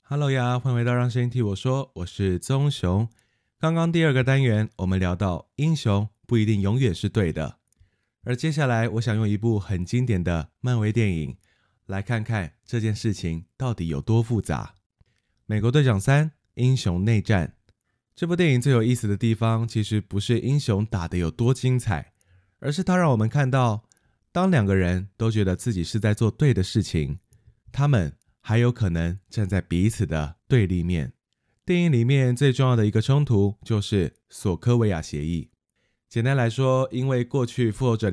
Hello 呀，欢迎回到让声音替我说，我是棕熊。刚刚第二个单元我们聊到英雄不一定永远是对的，而接下来我想用一部很经典的漫威电影来看看这件事情到底有多复杂。美国队长3英雄内战，这部电影最有意思的地方其实不是英雄打得有多精彩，而是它让我们看到当两个人都觉得自己是在做对的事情，他们还有可能站在彼此的对立面。电影里面最重要的一个冲突就是索科维亚协议。简单来说，因为过去复仇者